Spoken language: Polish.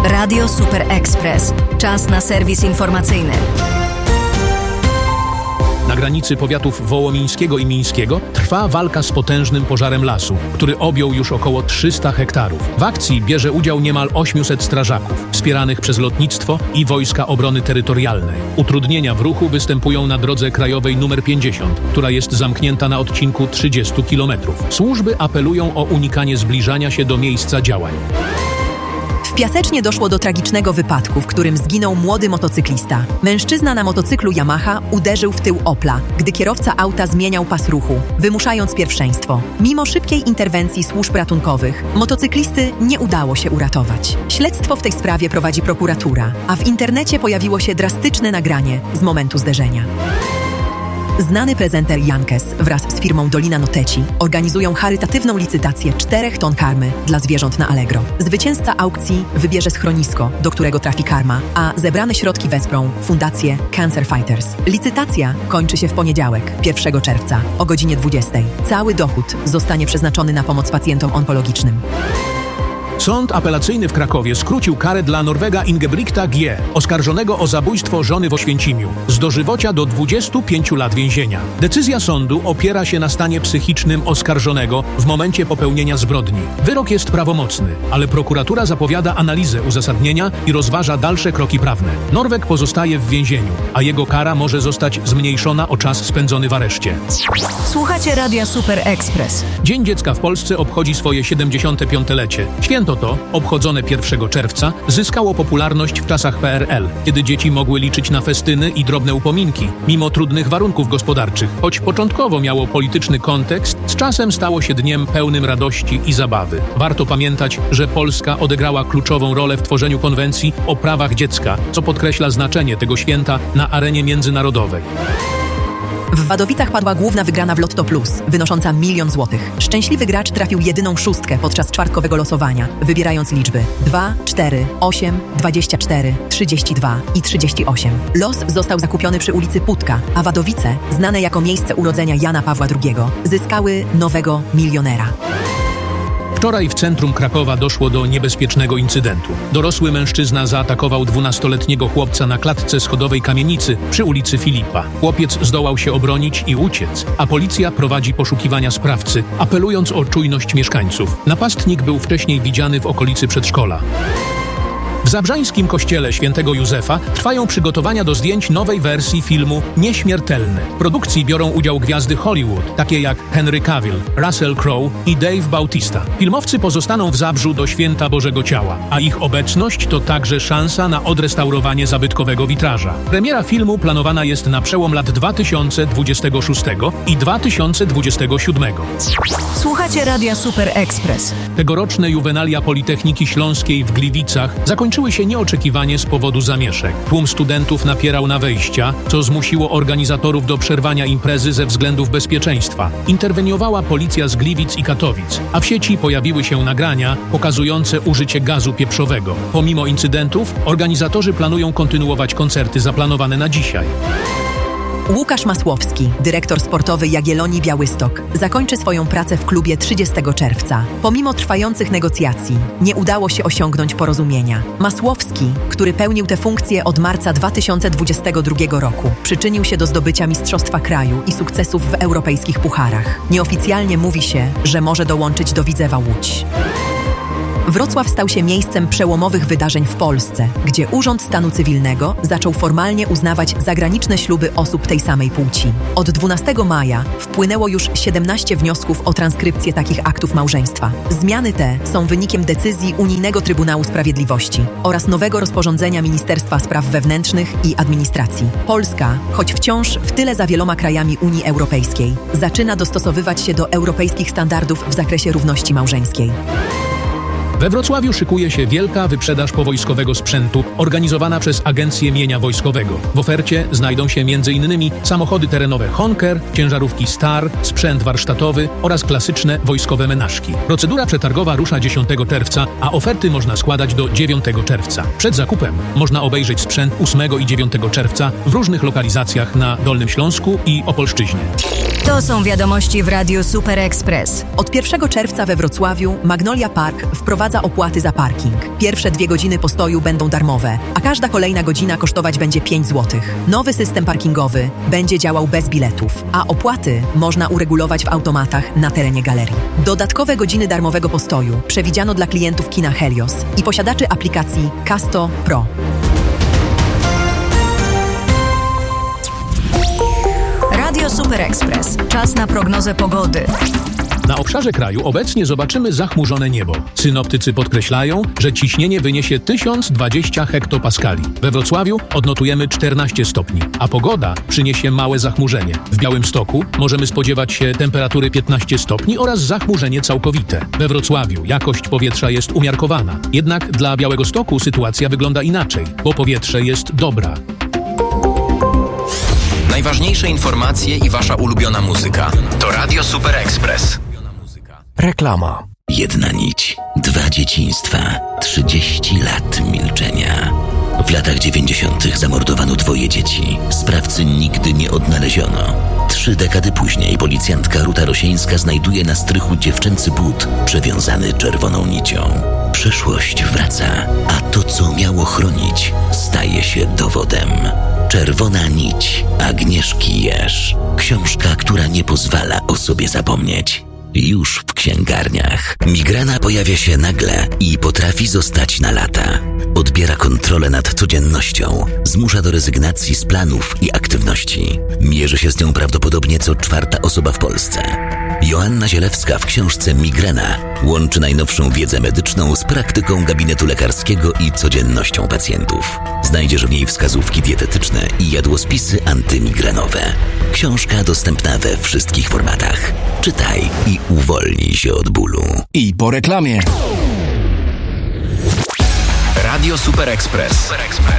Radio Super Express. Czas na serwis informacyjny. Na granicy powiatów wołomińskiego i mińskiego trwa walka z potężnym pożarem lasu, który objął już około 300 hektarów. W akcji bierze udział niemal 800 strażaków, wspieranych przez lotnictwo i Wojska Obrony Terytorialnej. Utrudnienia w ruchu występują na drodze krajowej nr 50, która jest zamknięta na odcinku 30 km. Służby apelują o unikanie zbliżania się do miejsca działań. W Piasecznie doszło do tragicznego wypadku, w którym zginął młody motocyklista. Mężczyzna na motocyklu Yamaha uderzył w tył Opla, gdy kierowca auta zmieniał pas ruchu, wymuszając pierwszeństwo. Mimo szybkiej interwencji służb ratunkowych, motocyklisty nie udało się uratować. Śledztwo w tej sprawie prowadzi prokuratura, a w internecie pojawiło się drastyczne nagranie z momentu zderzenia. Znany prezenter Jankes wraz z firmą Dolina Noteci organizują charytatywną licytację 4 ton karmy dla zwierząt na Allegro. Zwycięzca aukcji wybierze schronisko, do którego trafi karma, a zebrane środki wesprą Fundację Cancer Fighters. Licytacja kończy się w poniedziałek, 1 czerwca o godzinie 20. Cały dochód zostanie przeznaczony na pomoc pacjentom onkologicznym. Sąd apelacyjny w Krakowie skrócił karę dla Norwega Ingebrigta G., oskarżonego o zabójstwo żony w Oświęcimiu, z dożywocia do 25 lat więzienia. Decyzja sądu opiera się na stanie psychicznym oskarżonego w momencie popełnienia zbrodni. Wyrok jest prawomocny, ale prokuratura zapowiada analizę uzasadnienia i rozważa dalsze kroki prawne. Norweg pozostaje w więzieniu, a jego kara może zostać zmniejszona o czas spędzony w areszcie. Słuchacie Radia Super Express. Dzień Dziecka w Polsce obchodzi swoje 75-lecie. Święto to, obchodzone 1 czerwca, zyskało popularność w czasach PRL, kiedy dzieci mogły liczyć na festyny i drobne upominki, mimo trudnych warunków gospodarczych. Choć początkowo miało polityczny kontekst, z czasem stało się dniem pełnym radości i zabawy. Warto pamiętać, że Polska odegrała kluczową rolę w tworzeniu konwencji o prawach dziecka, co podkreśla znaczenie tego święta na arenie międzynarodowej. W Wadowicach padła główna wygrana w Lotto Plus, wynosząca 1 000 000 złotych. Szczęśliwy gracz trafił jedyną szóstkę podczas czwartkowego losowania, wybierając liczby 2, 4, 8, 24, 32 i 38. Los został zakupiony przy ulicy Putka, a Wadowice, znane jako miejsce urodzenia Jana Pawła II, zyskały nowego milionera. Wczoraj w centrum Krakowa doszło do niebezpiecznego incydentu. Dorosły mężczyzna zaatakował 12-letniego chłopca na klatce schodowej kamienicy przy ulicy Filipa. Chłopiec zdołał się obronić i uciec, a policja prowadzi poszukiwania sprawcy, apelując o czujność mieszkańców. Napastnik był wcześniej widziany w okolicy przedszkola. W zabrzańskim kościele świętego Józefa trwają przygotowania do zdjęć nowej wersji filmu Nieśmiertelny. W produkcji biorą udział gwiazdy Hollywood, takie jak Henry Cavill, Russell Crowe i Dave Bautista. Filmowcy pozostaną w Zabrzu do Święta Bożego Ciała, a ich obecność to także szansa na odrestaurowanie zabytkowego witraża. Premiera filmu planowana jest na przełom lat 2026 i 2027. Słuchacie Radia Super Express. Tegoroczne juwenalia Politechniki Śląskiej w Gliwicach zakończyły się nieoczekiwanie z powodu zamieszek. Tłum studentów napierał na wejścia, co zmusiło organizatorów do przerwania imprezy ze względów bezpieczeństwa. Interweniowała policja z Gliwic i Katowic, a w sieci pojawiły się nagrania pokazujące użycie gazu pieprzowego. Pomimo incydentów, organizatorzy planują kontynuować koncerty zaplanowane na dzisiaj. Łukasz Masłowski, dyrektor sportowy Jagiellonii Białystok, zakończy swoją pracę w klubie 30 czerwca. Pomimo trwających negocjacji, nie udało się osiągnąć porozumienia. Masłowski, który pełnił tę funkcję od marca 2022 roku, przyczynił się do zdobycia Mistrzostwa Kraju i sukcesów w europejskich pucharach. Nieoficjalnie mówi się, że może dołączyć do Widzewa Łódź. Wrocław stał się miejscem przełomowych wydarzeń w Polsce, gdzie Urząd Stanu Cywilnego zaczął formalnie uznawać zagraniczne śluby osób tej samej płci. Od 12 maja wpłynęło już 17 wniosków o transkrypcję takich aktów małżeństwa. Zmiany te są wynikiem decyzji Unijnego Trybunału Sprawiedliwości oraz nowego rozporządzenia Ministerstwa Spraw Wewnętrznych i Administracji. Polska, choć wciąż w tyle za wieloma krajami Unii Europejskiej, zaczyna dostosowywać się do europejskich standardów w zakresie równości małżeńskiej. We Wrocławiu szykuje się wielka wyprzedaż powojskowego sprzętu organizowana przez Agencję Mienia Wojskowego. W ofercie znajdą się m.in. samochody terenowe Honker, ciężarówki Star, sprzęt warsztatowy oraz klasyczne wojskowe menażki. Procedura przetargowa rusza 10 czerwca, a oferty można składać do 9 czerwca. Przed zakupem można obejrzeć sprzęt 8 i 9 czerwca w różnych lokalizacjach na Dolnym Śląsku i Opolszczyźnie. To są wiadomości w Radiu Super Express. Od 1 czerwca we Wrocławiu Magnolia Park wprowadza wprowadza opłaty za parking. Pierwsze 2 godziny postoju będą darmowe, a każda kolejna godzina kosztować będzie 5 zł. Nowy system parkingowy będzie działał bez biletów, a opłaty można uregulować w automatach na terenie galerii. Dodatkowe godziny darmowego postoju przewidziano dla klientów kina Helios i posiadaczy aplikacji Casto Pro. Radio Super Express. Czas na prognozę pogody. Na obszarze kraju obecnie zobaczymy zachmurzone niebo. Synoptycy podkreślają, że ciśnienie wyniesie 1020 hektopaskali. We Wrocławiu odnotujemy 14 stopni, a pogoda przyniesie małe zachmurzenie. W Białymstoku możemy spodziewać się temperatury 15 stopni oraz zachmurzenie całkowite. We Wrocławiu jakość powietrza jest umiarkowana. Jednak dla Białegostoku sytuacja wygląda inaczej, bo powietrze jest dobra. Najważniejsze informacje i wasza ulubiona muzyka. To Radio Super Express. Reklama. 1 nić, 2 dzieciństwa, 30 lat milczenia. W latach 90. zamordowano 2 dzieci. Sprawcy nigdy nie odnaleziono. 3 dekady później policjantka Ruta Rosieńska znajduje na strychu dziewczęcy but przewiązany czerwoną nicią. Przeszłość wraca, a to, co miało chronić, staje się dowodem. Czerwona nić Agnieszki Jerz. Książka, która nie pozwala o sobie zapomnieć. Już w księgarniach. Migrena pojawia się nagle i potrafi zostać na lata. Odbiera kontrolę nad codziennością, zmusza do rezygnacji z planów i aktywności. Mierzy się z nią prawdopodobnie co 4. osoba w Polsce. Joanna Zielewska w książce Migrena łączy najnowszą wiedzę medyczną z praktyką gabinetu lekarskiego i codziennością pacjentów. Znajdziesz w niej wskazówki dietetyczne i jadłospisy antymigrenowe. Książka dostępna we wszystkich formatach. Czytaj i uwolnij się od bólu. I po reklamie. Radio Super Express.